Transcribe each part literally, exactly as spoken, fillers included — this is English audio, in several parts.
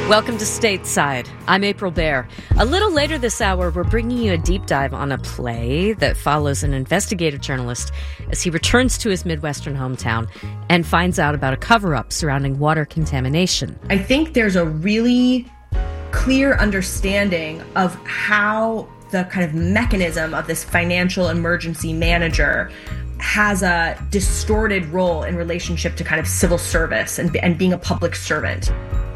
Welcome to Stateside. I'm April Baer. A little later this hour, we're bringing you a deep dive on a play that follows an investigative journalist as he returns to his Midwestern hometown and finds out about a cover-up surrounding water contamination. I think there's a really clear understanding of how the kind of mechanism of this financial emergency manager has a distorted role in relationship to kind of civil service and, and being a public servant.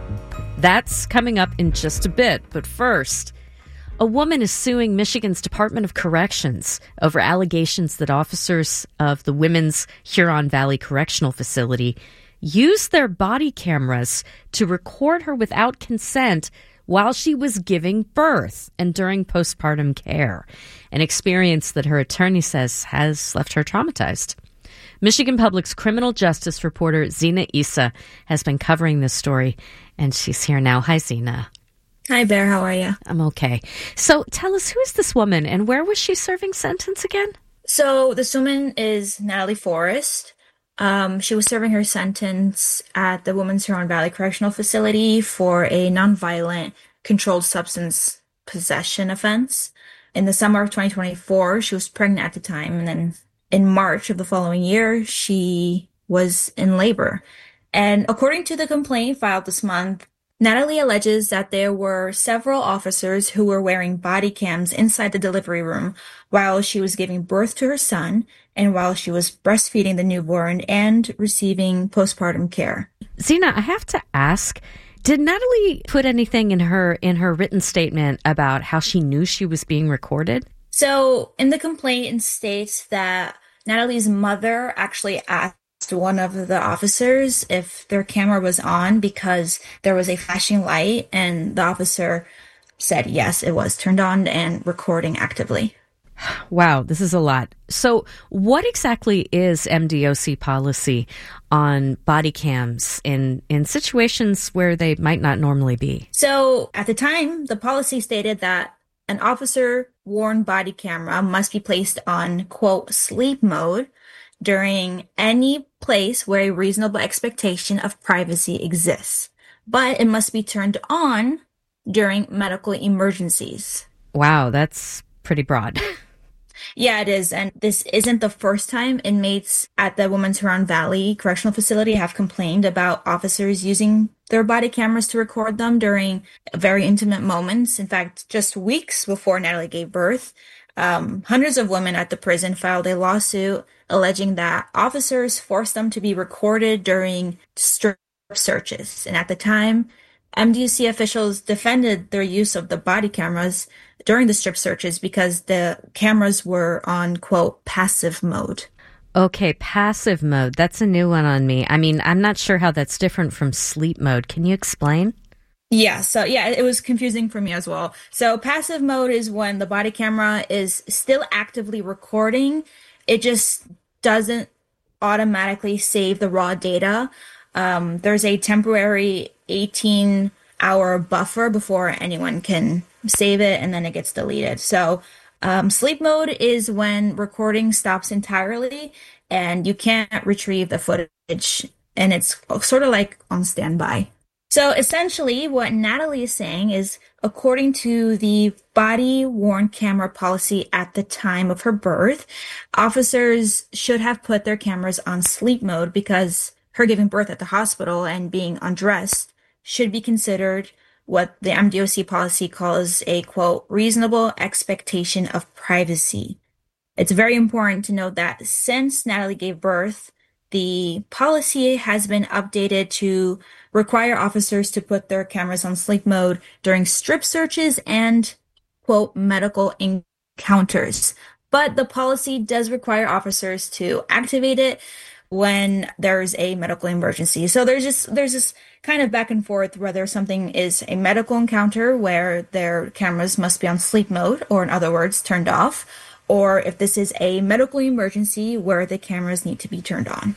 That's coming up in just a bit, but first, a woman is suing Michigan's Department of Corrections over allegations that officers of the Women's Huron Valley Correctional Facility used their body cameras to record her without consent while she was giving birth and during postpartum care, an experience that her attorney says has left her traumatized. Michigan Public's criminal justice reporter Zena Issa has been covering this story, and she's here now. Hi, Zena. Hi, Bear. How are you? I'm okay. So tell us, who is this woman, and where was she serving sentence again? So this woman is Natalie Forrest. Um, she was serving her sentence at the Women's Huron Valley Correctional Facility for a nonviolent controlled substance possession offense. In the summer of twenty twenty-four, she was pregnant at the time, and then in March of the following year, she was in labor. And according to the complaint filed this month, Natalie alleges that there were several officers who were wearing body cams inside the delivery room while she was giving birth to her son and while she was breastfeeding the newborn and receiving postpartum care. Zena, I have to ask, did Natalie put anything in her in her written statement about how she knew she was being recorded? So in the complaint, it states that Natalie's mother actually asked one of the officers if their camera was on because there was a flashing light, and the officer said yes, it was turned on and recording actively. Wow, this is a lot. So what exactly is M D O C policy on body cams in, in situations where they might not normally be? So at the time, the policy stated that an officer-worn body camera must be placed on, quote, sleep mode during any place where a reasonable expectation of privacy exists, but it must be turned on during medical emergencies. Wow, that's pretty broad. Yeah, it is. And this isn't the first time inmates at the Women's Huron Valley Correctional Facility have complained about officers using their body cameras to record them during very intimate moments. In fact, just weeks before Natalie gave birth, um, hundreds of women at the prison filed a lawsuit alleging that officers forced them to be recorded during strip searches. And at the time, M D O C officials defended their use of the body cameras during the strip searches because the cameras were on, quote, passive mode. Okay, passive mode. That's a new one on me. I mean, I'm not sure how that's different from sleep mode. Can you explain? Yeah, so yeah, it was confusing for me as well. So passive mode is when the body camera is still actively recording. It just doesn't automatically save the raw data. Um, there's a temporary eighteen hour buffer before anyone can save it, and then it gets deleted. So um, sleep mode is when recording stops entirely and you can't retrieve the footage, and it's sort of like on standby. So essentially what Natalie is saying is, according to the body-worn camera policy at the time of her birth, officers should have put their cameras on sleep mode because her giving birth at the hospital and being undressed should be considered what the M D O C policy calls a, quote, reasonable expectation of privacy. It's very important to note that since Natalie gave birth, the policy has been updated to require officers to put their cameras on sleep mode during strip searches and, quote, medical encounters. But the policy does require officers to activate it when there's a medical emergency. So there's just there's this kind of back and forth whether something is a medical encounter where their cameras must be on sleep mode, or in other words, turned off, or if this is a medical emergency where the cameras need to be turned on.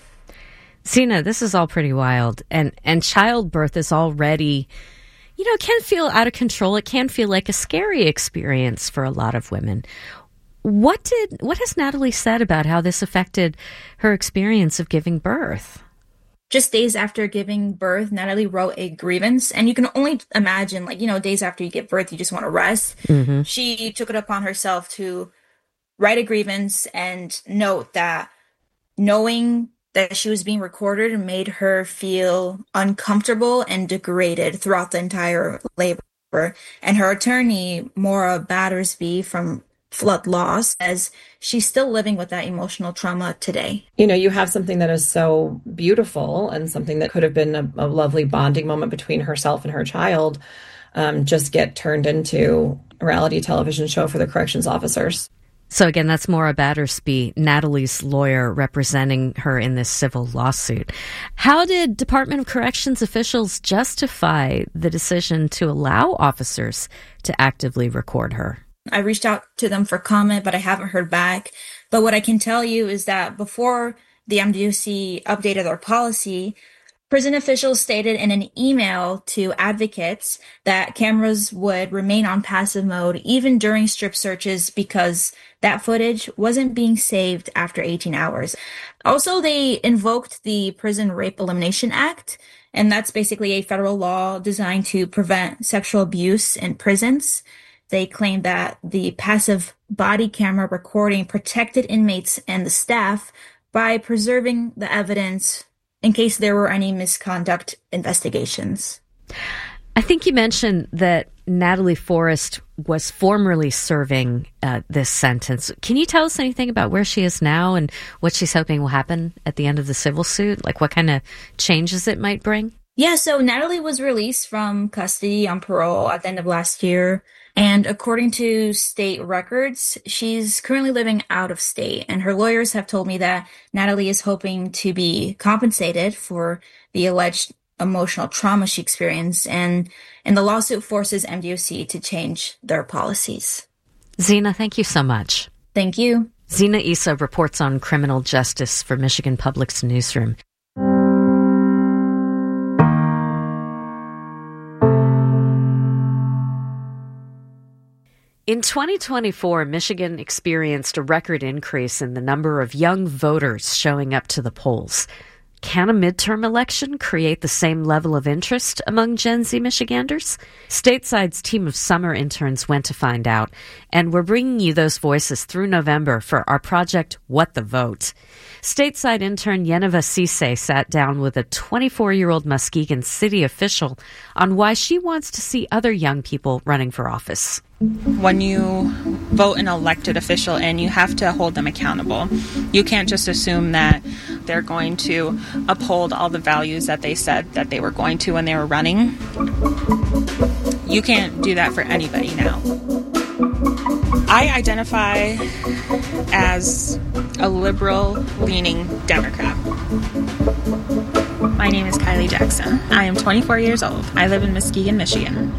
Zena, this is all pretty wild. And and childbirth is already, you know, it can feel out of control. It can feel like a scary experience for a lot of women. What did what has Natalie said about how this affected her experience of giving birth? just days after giving birth, Natalie wrote a grievance. And you can only imagine, like, you know, days after you give birth, you just want to rest. Mm-hmm. She took it upon herself to write a grievance and note that knowing that she was being recorded made her feel uncomfortable and degraded throughout the entire labor. And her attorney, Maura Battersby from Flood Law, says she's still living with that emotional trauma today. You know, you have something that is so beautiful and something that could have been a, a lovely bonding moment between herself and her child, um, just get turned into a reality television show for the corrections officers. So again, that's Maura Battersby, Natalie's lawyer, representing her in this civil lawsuit. How did Department of Corrections officials justify the decision to allow officers to actively record her? I reached out to them for comment, but I haven't heard back. But what I can tell you is that before the M D O C updated their policy, prison officials stated in an email to advocates that cameras would remain on passive mode even during strip searches because that footage wasn't being saved after eighteen hours. Also, they invoked the Prison Rape Elimination Act, and that's basically a federal law designed to prevent sexual abuse in prisons. They claimed that the passive body camera recording protected inmates and the staff by preserving the evidence in case there were any misconduct investigations. I think you mentioned that Natalie Forrest was formerly serving uh, this sentence. Can you tell us anything about where she is now and what she's hoping will happen at the end of the civil suit? Like what kind of changes it might bring? Yeah, so Natalie was released from custody on parole at the end of last year. And according to state records, she's currently living out of state. And her lawyers have told me that Natalie is hoping to be compensated for the alleged emotional trauma she experienced. And, and the lawsuit forces M D O C to change their policies. Zena, thank you so much. Thank you. Zena Issa reports on criminal justice for Michigan Public's Newsroom. In twenty twenty-four, Michigan experienced a record increase in the number of young voters showing up to the polls. Can a midterm election create the same level of interest among Gen Z Michiganders? Stateside's team of summer interns went to find out, and we're bringing you those voices through November for our project, What the Vote. Stateside intern Yeneva Cisse sat down with a twenty-four-year-old Muskegon city official on why she wants to see other young people running for office. When you vote an elected official in, you have to hold them accountable. You can't just assume that they're going to uphold all the values that they said that they were going to when they were running. You can't do that for anybody now. I identify as a liberal-leaning Democrat. My name is Kylie Jackson. I am twenty-four years old. I live in Muskegon, Michigan.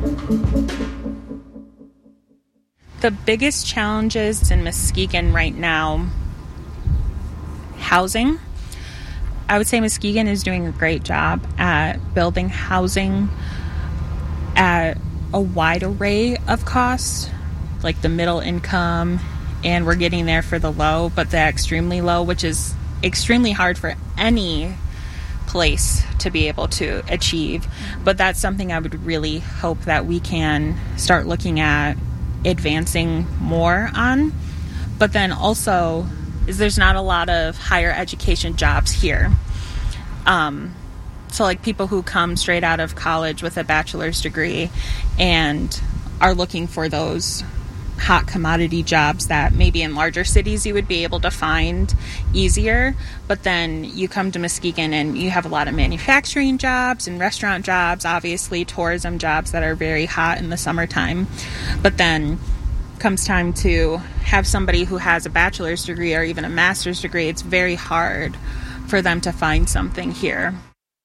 The biggest challenges in Muskegon right now, housing. I would say Muskegon is doing a great job at building housing at a wide array of costs, like the middle income, and we're getting there for the low, but the extremely low, which is extremely hard for any place to be able to achieve. But that's something I would really hope that we can start looking at advancing more on. But then also is there's not a lot of higher education jobs here. Um, so like people who come straight out of college with a bachelor's degree and are looking for those hot commodity jobs that maybe in larger cities you would be able to find easier, but then you come to Muskegon and you have a lot of manufacturing jobs and restaurant jobs, obviously tourism jobs that are very hot in the summertime. But then comes time to have somebody who has a bachelor's degree or even a master's degree, it's very hard for them to find something here.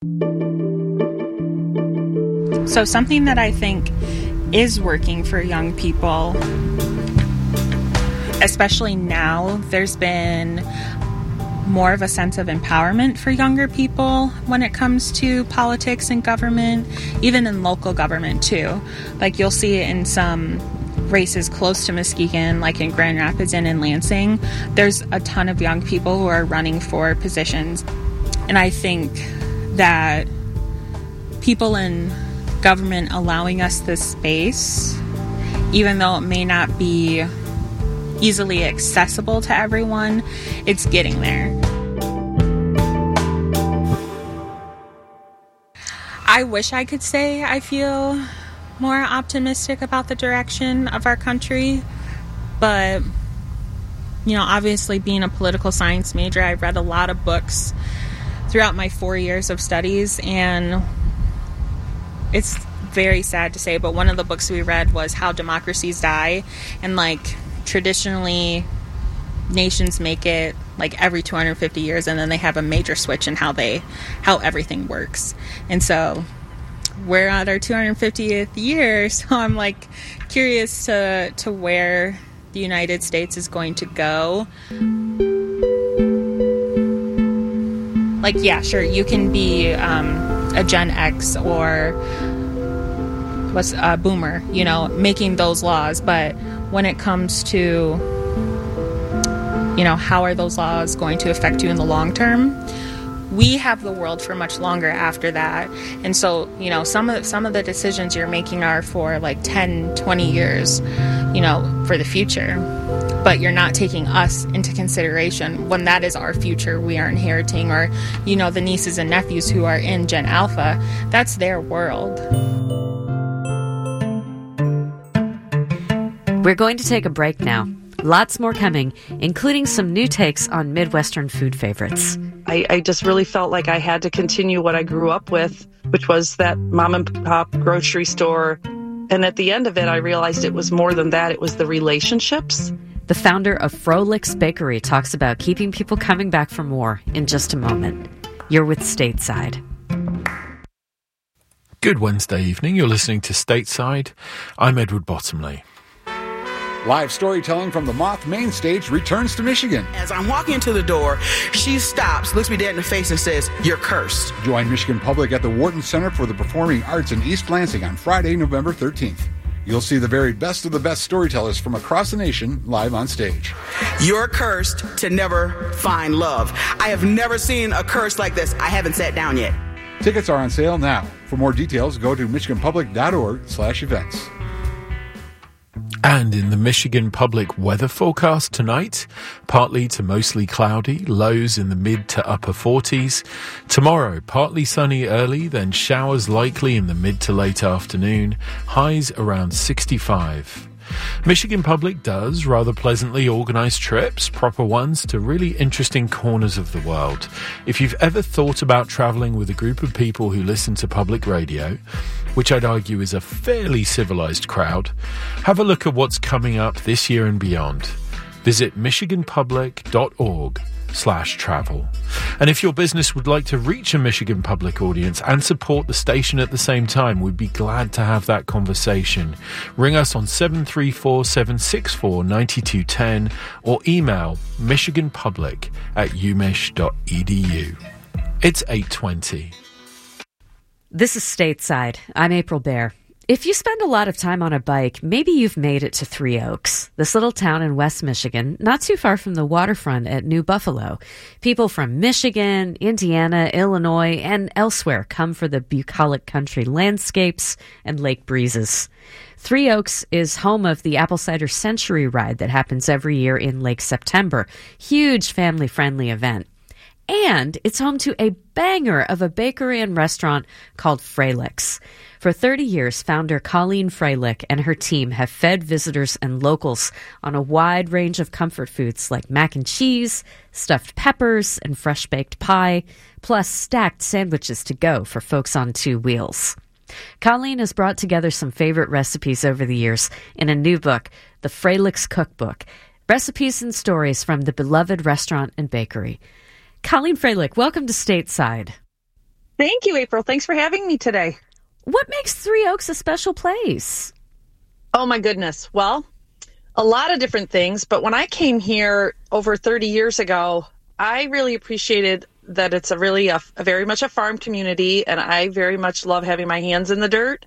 So something that I think is working for young people, especially now, there's been more of a sense of empowerment for younger people when it comes to politics and government, even in local government too. Like you'll see it in some races close to Muskegon, like in Grand Rapids and in Lansing. There's a ton of young people who are running for positions. And I think that people in government allowing us this space, even though it may not be easily accessible to everyone, it's getting there. I wish I could say I feel more optimistic about the direction of our country, but, you know, obviously being a political science major, I've read a lot of books throughout my four years of studies, and it's very sad to say, but one of the books we read was How Democracies Die, and like traditionally nations make it like every two hundred fifty years, and then they have a major switch in how they how everything works. And so we're at our two hundred fiftieth year, so I'm like curious to to where the United States is going to go. Like, yeah, sure, you can be um, a Gen X or what's a boomer, you know, making those laws. But when it comes to, you know, how are those laws going to affect you in the long term? We have the world for much longer after that. And so, you know, some of some of the decisions you're making are for like ten, twenty years, you know, for the future. But you're not taking us into consideration when that is our future we are inheriting, or, you know, the nieces and nephews who are in Gen Alpha, that's their world. We're going to take a break now. Lots more coming, including some new takes on Midwestern food favorites. I, I just really felt like I had to continue what I grew up with, which was that mom and pop grocery store. And at the end of it, I realized it was more than that. It was the relationships. The founder of Froelic's Bakery talks about keeping people coming back for more in just a moment. You're with Stateside. Good Wednesday evening. You're listening to Stateside. I'm Edward Bottomley. Live storytelling from the Moth Main Stage returns to Michigan. As I'm walking into the door, she stops, looks me dead in the face, and says, "You're cursed." Join Michigan Public at the Wharton Center for the Performing Arts in East Lansing on Friday, November thirteenth. You'll see the very best of the best storytellers from across the nation live on stage. You're cursed to never find love. I have never seen a curse like this. I haven't sat down yet. Tickets are on sale now. For more details, go to michiganpublic.org slash events. And in the Michigan Public weather forecast tonight, partly to mostly cloudy, lows in the mid to upper forties. Tomorrow, partly sunny early, then showers likely in the mid to late afternoon, highs around sixty-five. Michigan Public does rather pleasantly organise trips, proper ones, to really interesting corners of the world. If you've ever thought about travelling with a group of people who listen to public radio, which I'd argue is a fairly civilised crowd, have a look at what's coming up this year and beyond. Visit michiganpublic.org slash travel. And if your business would like to reach a Michigan Public audience and support the station at the same time, we'd be glad to have that conversation. Ring us on seven three four, seven six four, nine two one zero or email michiganpublic at umich dot e d u. It's eight twenty. This is Stateside. I'm April Baer. If you spend a lot of time on a bike, maybe you've made it to Three Oaks, this little town in West Michigan, not too far from the waterfront at New Buffalo. People from Michigan, Indiana, Illinois, and elsewhere come for the bucolic country landscapes and lake breezes. Three Oaks is home of the Apple Cider Century Ride that happens every year in late September. Huge family-friendly event. And it's home to a banger of a bakery and restaurant called Froelic's. For thirty years, founder Colleen Froelich and her team have fed visitors and locals on a wide range of comfort foods like mac and cheese, stuffed peppers, and fresh-baked pie, plus stacked sandwiches to go for folks on two wheels. Colleen has brought together some favorite recipes over the years in a new book, The Froelic's Cookbook, Recipes and Stories from the Beloved Restaurant and Bakery. Colleen Froelich, welcome to Stateside. Thank you, April. Thanks for having me today. What makes Three Oaks a special place? Oh, my goodness. Well, a lot of different things. But when I came here over thirty years ago, I really appreciated that it's a really a, a very much a farm community. And I very much love having my hands in the dirt.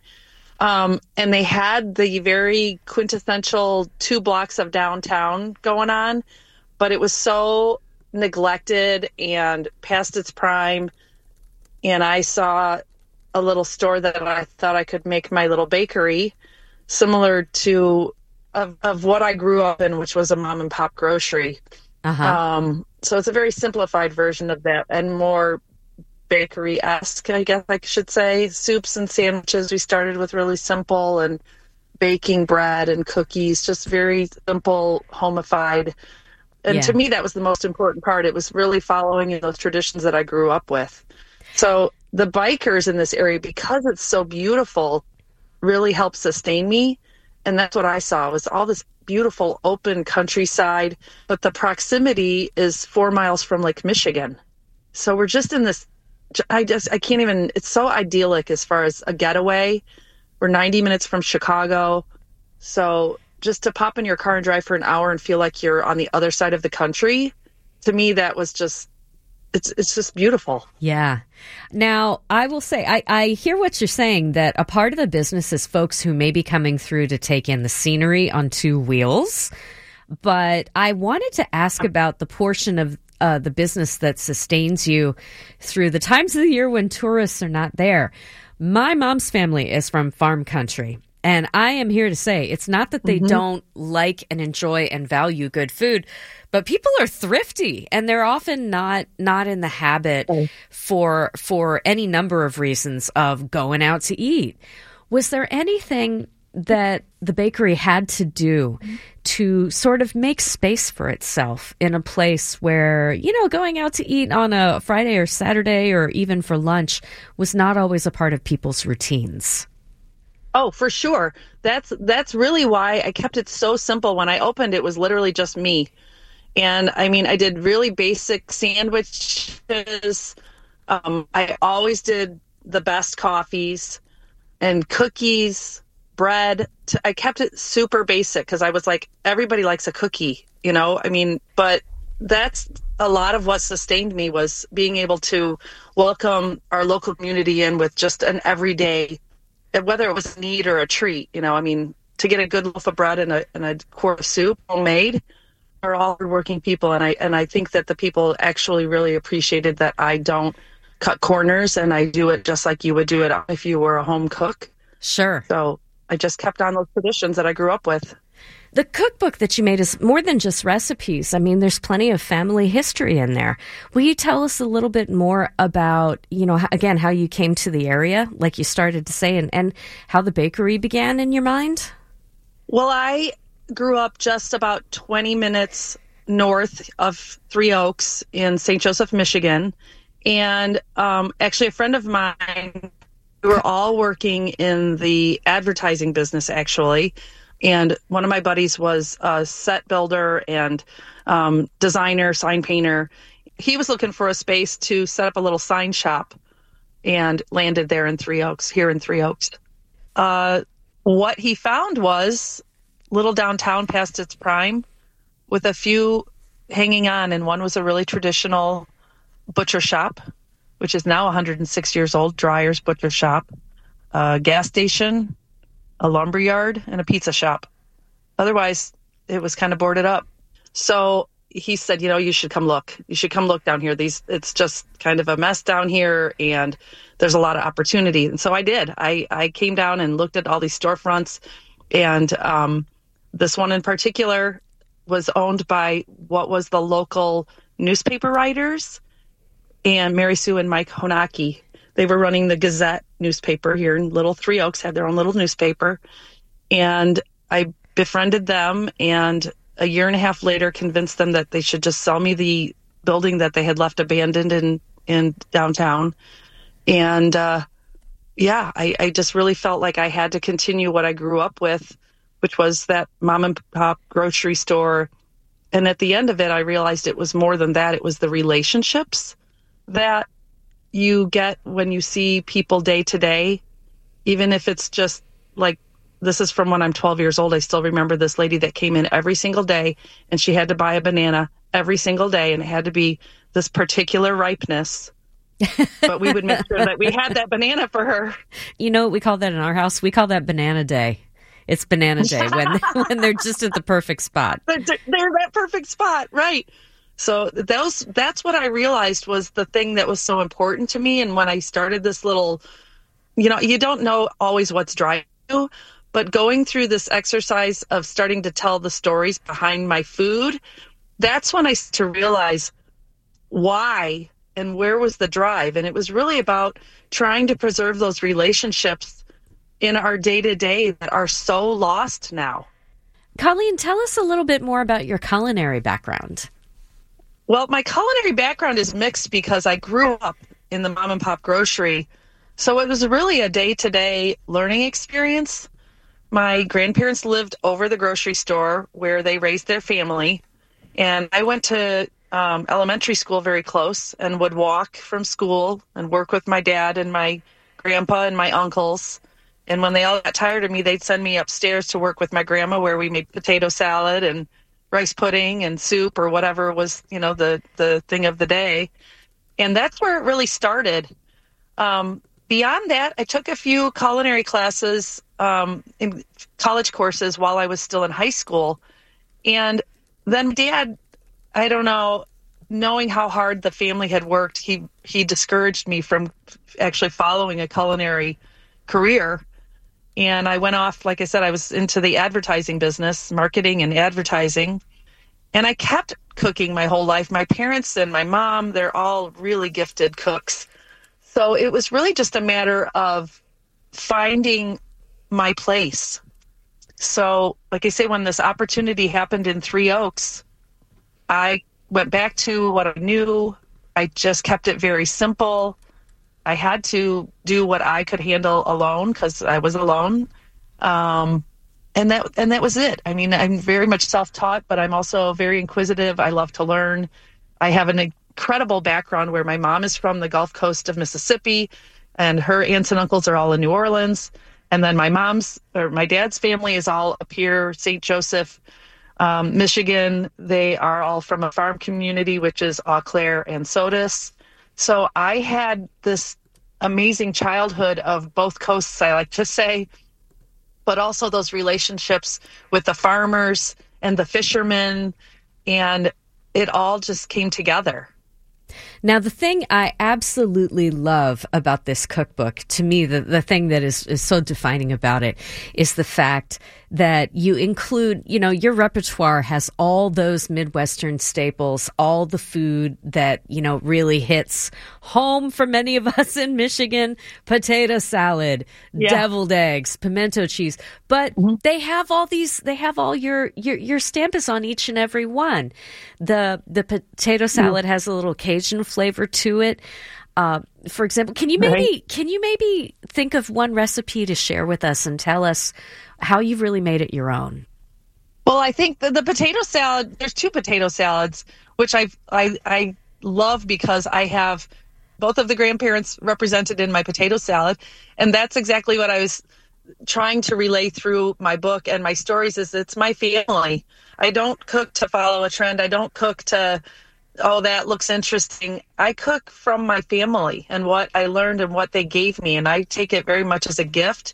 Um, and they had the very quintessential two blocks of downtown going on. But it was so neglected and past its prime. and I saw a little store that I thought I could make my little bakery similar to of, of what I grew up in, which was a mom and pop grocery. Uh-huh. Um, so it's a very simplified version of that and more bakery-esque, I guess I should say. Soups and sandwiches, we started with really simple, and baking bread and cookies, just very simple, homeified. And Yeah. to me, that was the most important part. It was really following in those traditions that I grew up with. So the bikers in this area, because it's so beautiful, really helped sustain me. And that's what I saw, was all this beautiful open countryside, but the proximity is four miles from Lake Michigan. So we're just in this, I just, I can't even, it's so idyllic as far as a getaway. We're ninety minutes from Chicago. So just to pop in your car and drive for an hour and feel like you're on the other side of the country, to me, that was just, it's it's just beautiful. Yeah. Now, I will say, I, I hear what you're saying, that a part of the business is folks who may be coming through to take in the scenery on two wheels. But I wanted to ask about the portion of uh, the business that sustains you through the times of the year when tourists are not there. My mom's family is from farm country. And I am here to say, it's not that they Mm-hmm. don't like and enjoy and value good food, but people are thrifty, and they're often not not in the habit for for any number of reasons of going out to eat. Was there anything that the bakery had to do to sort of make space for itself in a place where, you know, going out to eat on a Friday or Saturday or even for lunch was not always a part of people's routines? Oh, for sure. That's that's really why I kept it so simple. When I opened, it was literally just me. And I mean, I did really basic sandwiches. Um, I always did the best coffees and cookies, bread. I kept it super basic because I was like, everybody likes a cookie, you know? I mean, but that's a lot of what sustained me, was being able to welcome our local community in with just an everyday, whether it was a need or a treat, you know, I mean, to get a good loaf of bread and a, and a quart of soup homemade are all hardworking people. And I, and I think that the people actually really appreciated that I don't cut corners, and I do it just like you would do it if you were a home cook. Sure. So I just kept on those traditions that I grew up with. The cookbook that you made is more than just recipes. I mean, there's plenty of family history in there. Will you tell us a little bit more about, you know, again, how you came to the area, like you started to say, and, and how the bakery began in your mind? Well, I grew up just about twenty minutes north of Three Oaks in Saint Joseph, Michigan. And um, actually, a friend of mine, we were all working in the advertising business, actually. And one of my buddies was a set builder and um, designer, sign painter. He was looking for a space to set up a little sign shop and landed there in Three Oaks, here in Three Oaks. Uh, what he found was little downtown past its prime with a few hanging on. And one was a really traditional butcher shop, which is now one hundred six years old, Dreyer's Butcher Shop, a gas station, a lumber yard, and a pizza shop. Otherwise, it was kind of boarded up. So he said, you know, you should come look. You should come look down here. These, it's just kind of a mess down here, and there's a lot of opportunity. And so I did. I, I came down and looked at all these storefronts, and um, this one in particular was owned by what was the local newspaper writers, and Mary Sue and Mike Honaki. They were running the Gazette newspaper here in Little Three Oaks, had their own little newspaper. And I befriended them, and a year and a half later convinced them that they should just sell me the building that they had left abandoned in, in downtown. And uh, yeah, I, I just really felt like I had to continue what I grew up with, which was that mom and pop grocery store. And at the end of it, I realized it was more than that. It was the relationships that you get when you see people day to day, even if it's just like, this is from when I'm twelve years old. I still remember this lady that came in every single day, and she had to buy a banana every single day, and it had to be this particular ripeness. But we would make sure that we had that banana for her. You know what we call that in our house? We call that banana day. It's banana day when when they're just at the perfect spot. They're, they're that perfect spot, right? So those that's what I realized was the thing that was so important to me. And when I started this little, you know, you don't know always what's driving you, but going through this exercise of starting to tell the stories behind my food, that's when I started to realize why and where was the drive. And it was really about trying to preserve those relationships in our day-to-day that are so lost now. Colleen, tell us a little bit more about your culinary background. Well, my culinary background is mixed because I grew up in the mom and pop grocery. So it was really a day-to-day learning experience. My grandparents lived over the grocery store where they raised their family. And I went to um, elementary school very close and would walk from school and work with my dad and my grandpa and my uncles. And when they all got tired of me, they'd send me upstairs to work with my grandma where we made potato salad and rice pudding and soup or whatever was, you know, the, the thing of the day. And that's where it really started. Um, beyond that, I took a few culinary classes um, in college courses while I was still in high school. And then Dad, I don't know, knowing how hard the family had worked, he, he discouraged me from actually following a culinary career. And I went off, like I said, I was into the advertising business, marketing and advertising. And I kept cooking my whole life. My parents and my mom, they're all really gifted cooks. So it was really just a matter of finding my place. So, like I say, when this opportunity happened in Three Oaks, I went back to what I knew. I just kept it very simple. I had to do what I could handle alone because I was alone. Um, and that and that was it. I mean, I'm very much self-taught, but I'm also very inquisitive. I love to learn. I have an incredible background where my mom is from the Gulf Coast of Mississippi, and her aunts and uncles are all in New Orleans. And then my mom's or my dad's family is all up here, Saint Joseph, um, Michigan. They are all from a farm community, which is Eau Claire and Sodus. So I had this amazing childhood of both coasts, I like to say, but also those relationships with the farmers and the fishermen, and it all just came together. Now, the thing I absolutely love about this cookbook, to me, the, the thing that is, is so defining about it is the fact that you include, you know, your repertoire has all those Midwestern staples, all the food that, you know, really hits home for many of us in Michigan: potato salad, yeah. deviled eggs, pimento cheese. But mm-hmm. they have all these, they have all your, your, your stamp is on each and every one. The, the potato salad mm-hmm. has a little Cajun flavor to it. Uh, for example, can you maybe, right. can you maybe think of one recipe to share with us and tell us how you've really made it your own? Well, I think the, the potato salad, there's two potato salads, which I I I love because I have both of the grandparents represented in my potato salad. And that's exactly what I was trying to relay through my book and my stories is it's my family. I don't cook to follow a trend. I don't cook to, oh, that looks interesting. I cook from my family and what I learned and what they gave me. And I take it very much as a gift.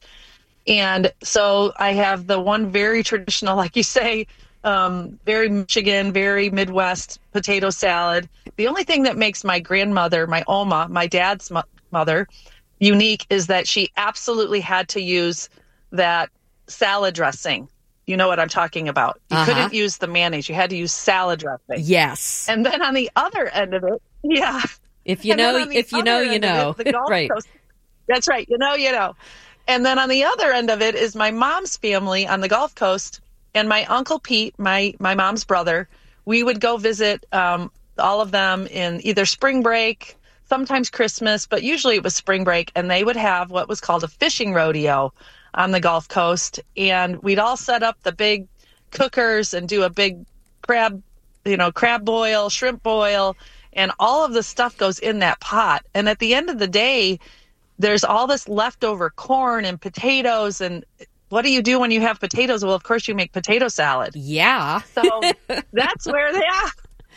And so I have the one very traditional, like you say, um, very Michigan, very Midwest potato salad. The only thing that makes my grandmother, my Oma, my dad's mo- mother, unique is that she absolutely had to use that salad dressing. You know what I'm talking about. You uh-huh. couldn't use the mayonnaise. You had to use salad dressing. Yes. And then on the other end of it, yeah. If you know, if you know, you know. It, right. Coast, that's right. You know, you know. And then on the other end of it is my mom's family on the Gulf Coast, and my Uncle Pete, my, my mom's brother. We would go visit um, all of them in either spring break, sometimes Christmas, but usually it was spring break, and they would have what was called a fishing rodeo on the Gulf Coast. And we'd all set up the big cookers and do a big crab, you know, crab boil, shrimp boil, and all of the stuff goes in that pot. And at the end of the day, there's all this leftover corn and potatoes. And what do you do when you have potatoes? Well, of course, you make potato salad. Yeah. So that's where they are.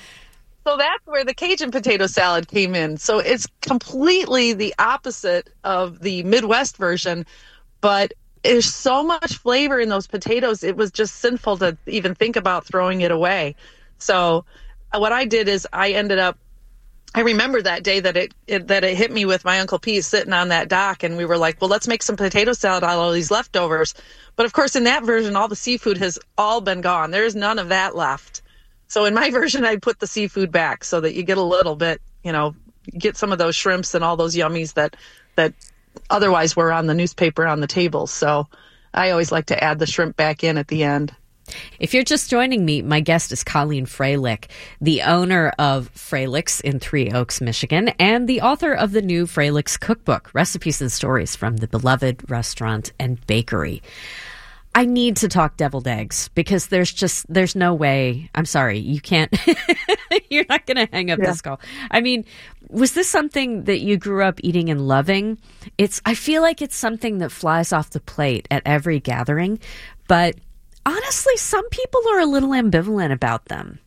So that's where the Cajun potato salad came in. So it's completely the opposite of the Midwest version, but there's so much flavor in those potatoes. It was just sinful to even think about throwing it away. So what I did is I ended up, I remember that day that it, it that it hit me with my Uncle Pete sitting on that dock, and we were like, well, let's make some potato salad out of all these leftovers. But of course, in that version, all the seafood has all been gone. There's none of that left. So in my version, I put the seafood back so that you get a little bit, you know, get some of those shrimps and all those yummies that that otherwise were on the newspaper on the table. So I always like to add the shrimp back in at the end. If you're just joining me, my guest is Colleen Freilich, the owner of Freilich's in Three Oaks, Michigan, and the author of the new Freilich's cookbook, Recipes and Stories from the Beloved Restaurant and Bakery. I need to talk deviled eggs because there's just, there's no way. I'm sorry, you can't, you're not going to hang up Yeah. this call. I mean, was this something that you grew up eating and loving? It's, I feel like it's something that flies off the plate at every gathering, but honestly, some people are a little ambivalent about them.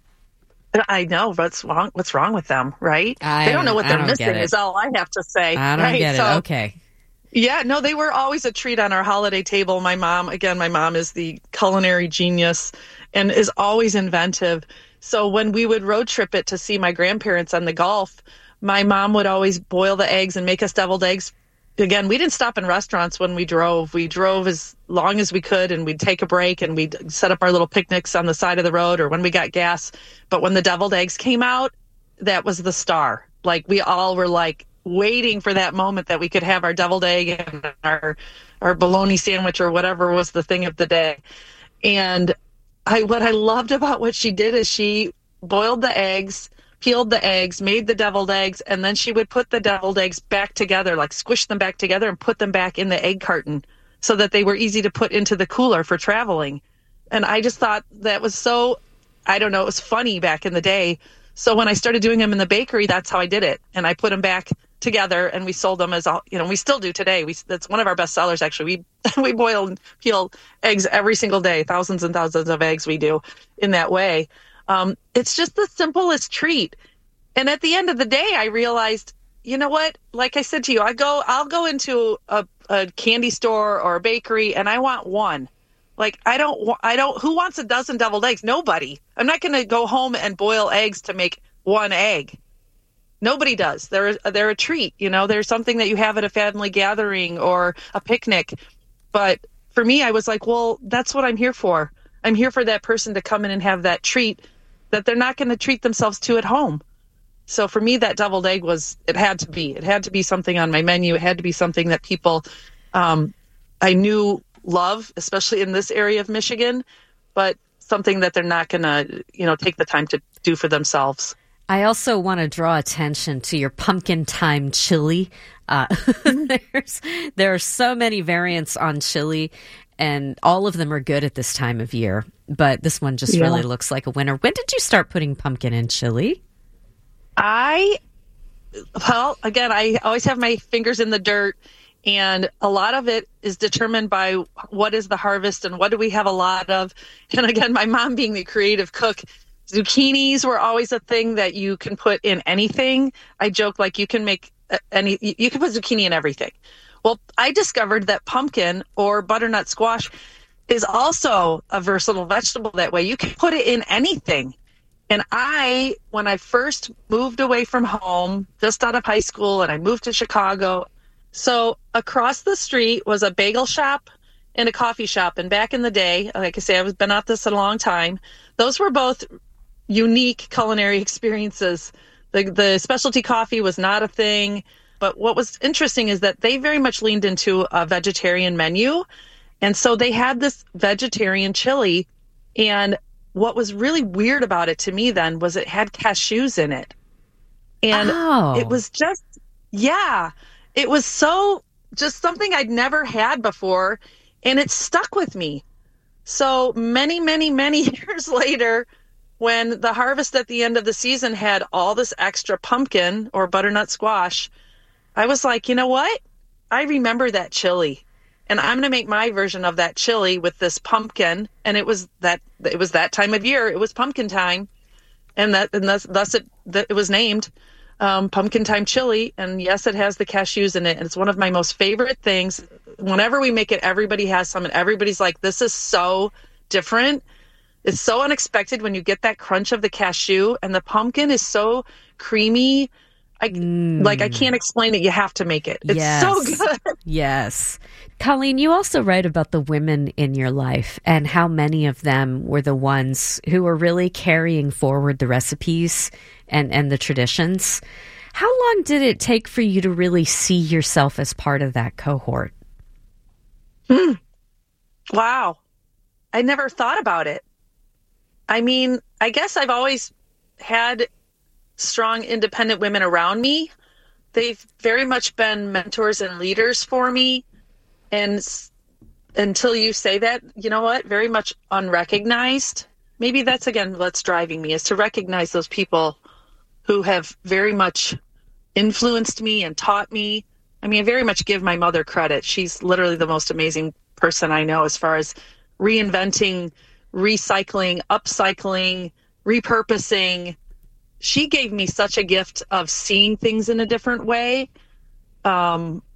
I know what's wrong. What's wrong with them, right? I they don't know what I they're don't missing. get it. Is all I have to say. I don't right? get it. So, Okay. Yeah, no, they were always a treat on our holiday table. My mom, again, my mom is the culinary genius and is always inventive. So when we would road trip it to see my grandparents on the Gulf, my mom would always boil the eggs and make us deviled eggs. Again, we didn't stop in restaurants when we drove. We drove as long as we could, and we'd take a break, and we'd set up our little picnics on the side of the road or when we got gas. But when the deviled eggs came out, that was the star. Like, we all were like waiting for that moment that we could have our deviled egg and our our bologna sandwich or whatever was the thing of the day. And I what I loved about what she did is she boiled the eggs, peeled the eggs, made the deviled eggs, and then she would put the deviled eggs back together, like squish them back together and put them back in the egg carton so that they were easy to put into the cooler for traveling. And I just thought that was so, I don't know, it was funny back in the day. So when I started doing them in the bakery, that's how I did it. And I put them back together and we sold them as, all, you know, we still do today. We That's one of our best sellers, actually. We we boil and peel eggs every single day, thousands and thousands of eggs we do in that way. Um, it's just the simplest treat. And at the end of the day, I realized, you know what? Like I said to you, I go, I'll go into a, a candy store or a bakery and I want one. Like, I don't, wa- I don't, who wants a dozen deviled eggs? Nobody. I'm not going to go home and boil eggs to make one egg. Nobody does. They're, they're a treat. You know, they're something that you have at a family gathering or a picnic. But for me, I was like, well, that's what I'm here for. I'm here for that person to come in and have that treat that they're not going to treat themselves to at home. So for me, that deviled egg was, it had to be, it had to be something on my menu. It had to be something that people, um, I knew love, especially in this area of Michigan, but something that they're not going to, you know, take the time to do for themselves. I also want to draw attention to your pumpkin time chili. Uh, there's, there are so many variants on chili, and all of them are good at this time of year. But this one just Yeah. really looks like a winner. When did you start putting pumpkin in chili? I, well, again, I always have my fingers in the dirt, and a lot of it is determined by what is the harvest and what do we have a lot of. And again, my mom being the creative cook, zucchinis were always a thing that you can put in anything. I joke, like, you can make any, you can put zucchini in everything. Well, I discovered that pumpkin or butternut squash is also a versatile vegetable that way. You can put it in anything. And I, when I first moved away from home, just out of high school, and I moved to Chicago, so across the street was a bagel shop and a coffee shop. And back in the day, like I say, I've been at this a long time. Those were both unique culinary experiences. The, the specialty coffee was not a thing. But what was interesting is that they very much leaned into a vegetarian menu. And so they had this vegetarian chili. And what was really weird about it to me then was it had cashews in it. And Oh. it was just, yeah, it was so just something I'd never had before. And it stuck with me. So many, many, many years later, when the harvest at the end of the season had all this extra pumpkin or butternut squash, I was like, you know what? I remember that chili. And I'm going to make my version of that chili with this pumpkin. And it was that it was that time of year. It was pumpkin time, and that and thus, thus it that it was named um, pumpkin time chili. And yes, it has the cashews in it, and it's one of my most favorite things. Whenever we make it, everybody has some, and everybody's like, "This is so different." is so unexpected when you get that crunch of the cashew, and the pumpkin is so creamy. I, mm. Like, I can't explain it. You have to make it. It's yes. so good. Yes. Colleen, you also write about the women in your life and how many of them were the ones who were really carrying forward the recipes and, and the traditions. How long did it take for you to really see yourself as part of that cohort? Hmm. Wow. I never thought about it. I mean, I guess I've always had strong, independent women around me. They've very much been mentors and leaders for me. And s- until you say that, you know what, very much unrecognized. Maybe that's, again, what's driving me, is to recognize those people who have very much influenced me and taught me. I mean, I very much give my mother credit. She's literally the most amazing person I know as far as reinventing, recycling, upcycling, repurposing. She gave me such a gift of seeing things in a different way. Um,